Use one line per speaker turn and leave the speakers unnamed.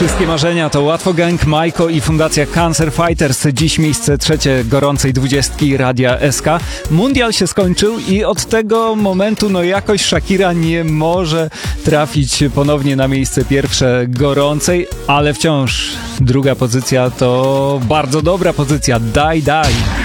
Wszystkie marzenia to Łatwo Gang, Majko i Fundacja Cancer Fighters. Dziś miejsce trzecie gorącej 20 Radia SK. Mundial się skończył i od tego momentu jakoś Shakira nie może trafić ponownie na miejsce pierwsze gorącej, ale wciąż druga pozycja to bardzo dobra pozycja. Daj.